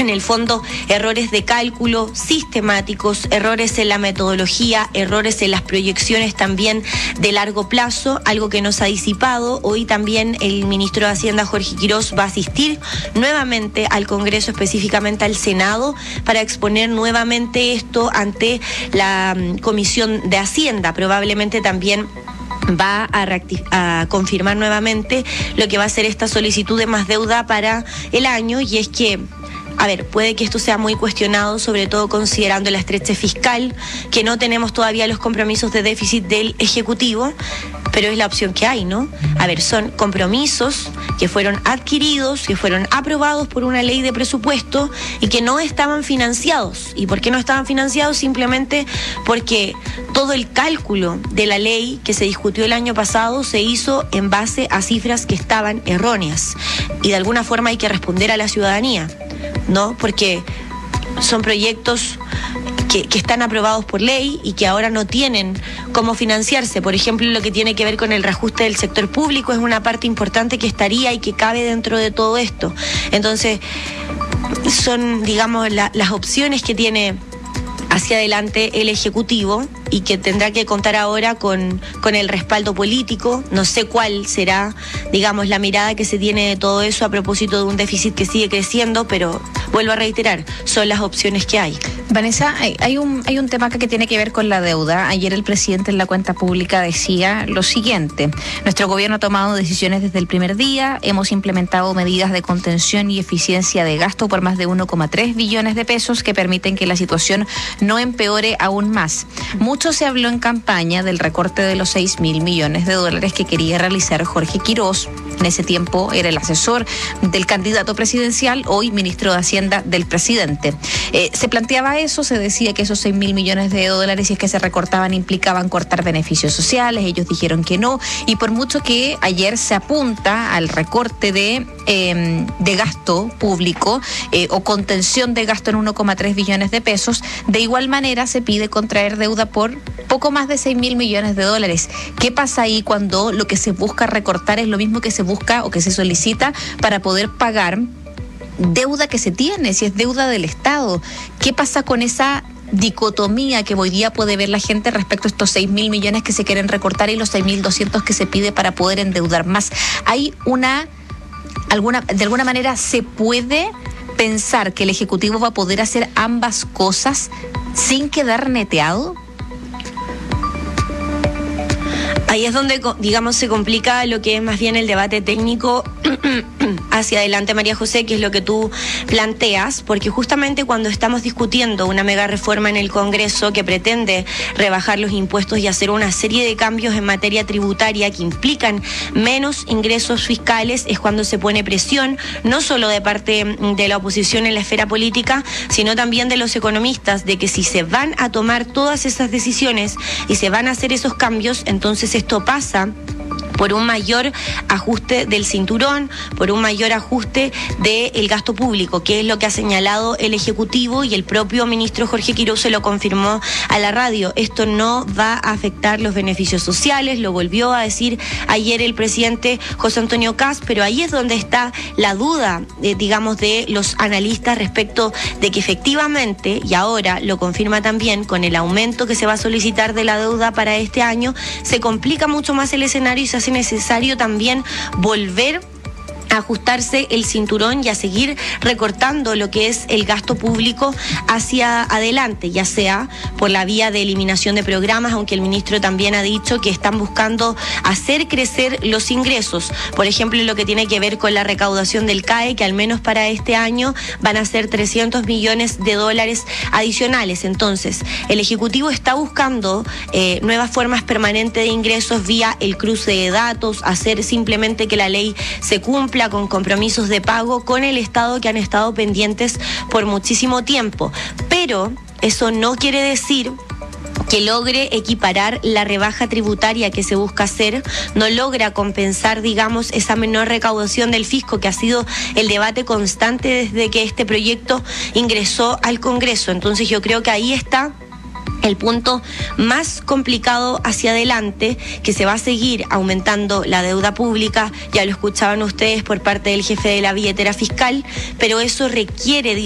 en el fondo errores de cálculo sistemáticos, errores en la metodología, errores en las proyecciones también de largo plazo, algo que nos ha disipado. Hoy también el ministro de Hacienda, Jorge Quirós, va a asistir nuevamente al Congreso, específicamente al Senado, para exponer nuevamente esto ante la Comisión de Hacienda. Probablemente también va a confirmar nuevamente lo que va a ser esta solicitud de más deuda para el año, y es que, a ver, puede que esto sea muy cuestionado, sobre todo considerando la estrechez fiscal, que no tenemos todavía los compromisos de déficit del Ejecutivo, pero es la opción que hay, ¿no? A ver, son compromisos que fueron adquiridos, que fueron aprobados por una ley de presupuesto y que no estaban financiados. ¿Y por qué no estaban financiados? Simplemente porque todo el cálculo de la ley que se discutió el año pasado se hizo en base a cifras que estaban erróneas. Y de alguna forma hay que responder a la ciudadanía, ¿no? Porque son proyectos que están aprobados por ley y que ahora no tienen cómo financiarse. Por ejemplo, lo que tiene que ver con el reajuste del sector público es una parte importante que estaría y que cabe dentro de todo esto. Entonces, son, digamos, las opciones que tiene hacia adelante el Ejecutivo y que tendrá que contar ahora con el respaldo político. No sé cuál será, digamos, la mirada que se tiene de todo eso a propósito de un déficit que sigue creciendo, pero vuelvo a reiterar, son las opciones que hay. Vanessa, hay un tema acá que tiene que ver con la deuda. Ayer el presidente en la cuenta pública decía lo siguiente: nuestro gobierno ha tomado decisiones desde el primer día, hemos implementado medidas de contención y eficiencia de gasto por más de 1,3 billones de pesos que permiten que la situación no empeore aún más. Mucho se habló en campaña del recorte de los 6.000 millones de dólares que quería realizar Jorge Quirós. En ese tiempo era el asesor del candidato presidencial, hoy ministro de Hacienda del presidente. Se planteaba eso, se decía que esos 6.000 millones de dólares, si es que se recortaban, implicaban cortar beneficios sociales. Ellos dijeron que no, y por mucho que ayer se apunta al recorte de gasto público o contención de gasto en 1,3 billones de pesos, de igual manera se pide contraer deuda por poco más de 6.000 millones de dólares. ¿Qué pasa ahí cuando lo que se busca recortar es lo mismo que se busca o que se solicita para poder pagar deuda que se tiene, si es deuda del Estado? ¿Qué pasa con esa dicotomía que hoy día puede ver la gente respecto a estos 6.000 millones que se quieren recortar y los 6.200 que se pide para poder endeudar más? ¿Hay de alguna manera se puede pensar que el Ejecutivo va a poder hacer ambas cosas sin quedar neteado? Ahí es donde, digamos, se complica lo que es más bien el debate técnico hacia adelante, María José, que es lo que tú planteas, porque justamente cuando estamos discutiendo una mega reforma en el Congreso que pretende rebajar los impuestos y hacer una serie de cambios en materia tributaria que implican menos ingresos fiscales, es cuando se pone presión, no solo de parte de la oposición en la esfera política, sino también de los economistas, de que si se van a tomar todas esas decisiones y se van a hacer esos cambios, entonces esto pasa por un mayor ajuste del cinturón, por un mayor ajuste del gasto público, que es lo que ha señalado el Ejecutivo, y el propio ministro Jorge Quirós se lo confirmó a la radio. Esto no va a afectar los beneficios sociales, lo volvió a decir ayer el presidente José Antonio Kast, pero ahí es donde está la duda, digamos, de los analistas respecto de que efectivamente, y ahora lo confirma también con el aumento que se va a solicitar de la deuda para este año, se complica mucho más el escenario y se hace necesario también volver a ajustarse el cinturón y a seguir recortando lo que es el gasto público hacia adelante, ya sea por la vía de eliminación de programas, aunque el ministro también ha dicho que están buscando hacer crecer los ingresos. Por ejemplo, lo que tiene que ver con la recaudación del CAE, que al menos para este año van a ser 300 millones de dólares adicionales. Entonces, el Ejecutivo está buscando nuevas formas permanentes de ingresos vía el cruce de datos, hacer simplemente que la ley se cumpla con compromisos de pago con el Estado que han estado pendientes por muchísimo tiempo. Pero eso no quiere decir que logre equiparar la rebaja tributaria que se busca hacer, no logra compensar, digamos, esa menor recaudación del fisco, que ha sido el debate constante desde que este proyecto ingresó al Congreso. Entonces yo creo que ahí está el punto más complicado hacia adelante, que se va a seguir aumentando la deuda pública, ya lo escuchaban ustedes por parte del jefe de la billetera fiscal, pero eso requiere